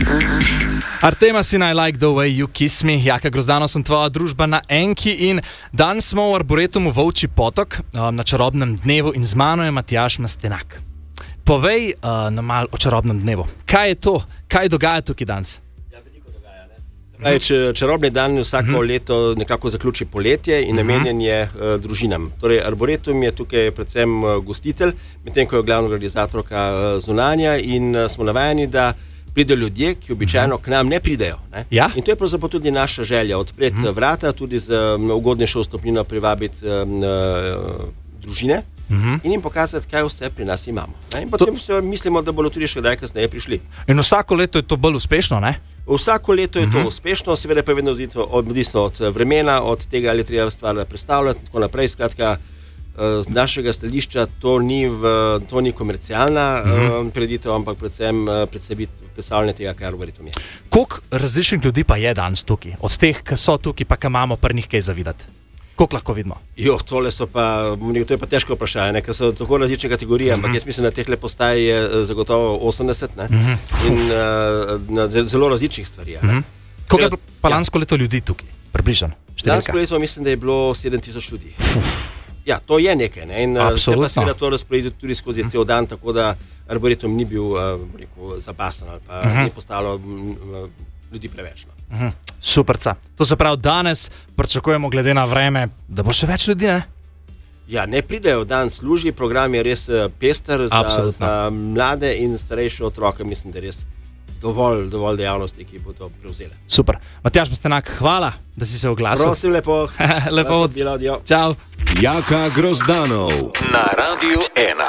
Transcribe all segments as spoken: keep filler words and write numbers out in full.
Artemas in I like the way you kiss me. Jaka Grozdano sem tvoja družba na Enki in danes smo v Arboretumu Volčji potok na čarobnem dnevu in z mano je Matjaž Mastenak. Povej uh, nam malo o čarobnem dnevu. Kaj je to? Kaj dogaja tukaj danes? Ja, veliko dogaja, ne? Pravi, če, čarobni dan vsako uh-huh. leto nekako zaključi poletje in namenjen je uh, družinam. Torej, Arboretum je tukaj predvsem uh, gostitelj, medtem ko je glavna organizatorka uh, zunanja in uh, smo navajeni, da pridejo ljudje, ki običajno k nam ne pridejo. Ne? Ja? In to je pravzaprav tudi naša želja, odpreti uh-huh. vrata, tudi z um, ugodnejšo vstopnino privabiti um, uh, družine uh-huh. in jim pokazati, kaj vse pri nas imamo. Ne? In potem to... mislimo, da bodo tudi še kdaj kasneje prišli. In vsako leto je to bolj uspešno, ne? Vsako leto je uh-huh. to uspešno, seveda pa je vedno odvisno od vremena, od tega, ali treba stvar predstavljati in tako naprej. Skratka, z našega stališča to ni, v, to ni komercialna uh-huh. preditev, ampak predvsem predstavljanje tega, kar Arboretum je. Koliko različnih ljudi pa je danes tukaj? Od teh, ki so tukaj, pa ki imamo pri njih kaj zavidati? Koliko lahko vidimo? Jo, tole so pa, to je pa težko vprašanje, ker so tako različne kategorije, uh-huh. ampak jaz mislim, da teh postaj je zagotovo osemdeset, ne? Uh-huh. In uh, na zelo različnih stvari. Uh-huh. Koliko je pa lansko leto ljudi tukaj? Približno? Lansko leto mislim, da je bilo sedem tisoč ljudi. Uf. Ja, to je nekaj, ne? In absolutno. Se pa seveda to razporediti tudi skozi cel dan, tako da Arboretum ni bil rekel, zapasen ali pa uh-huh. ni postalo ljudi preveč. Uh-huh. Superca. To se pravi, danes pričakujemo glede na vreme, da bo še več ljudi, ne? Ja, ne pridejo, dan služi, program je res pester za, za mlade in starejše otroke, mislim, da je res dovolj, dovolj dejavnosti, ki bo to prevzele. Super. Matjaž Mastenak, hvala, da si se oglasil. Prosim, lepo. Lepo. Čau. Jaka Grozdanov na Radiu ena.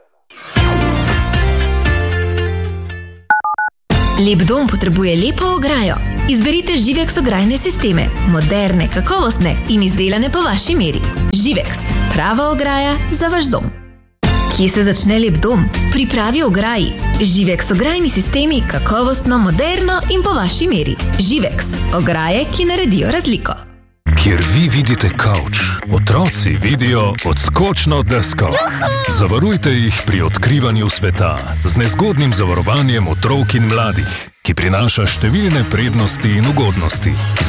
Lep dom potrebuje lepo ograjo. Izberite Živex ograjne sisteme. Moderne, kakovostne in izdelane po vaši meri. Živex. Prava ograja za vaš dom. Kje se začne lep dom? Pripravi ograji. Živex ograjni sistemi kakovostno, moderno in po vaši meri. Živex. Ograje, ki naredijo razliko. Kjer vi vidite kavč, otroci vidijo odskočno desko. Zavarujte jih pri odkrivanju sveta z nezgodnim zavarovanjem otrok in mladih, ki prinaša številne prednosti in ugodnosti.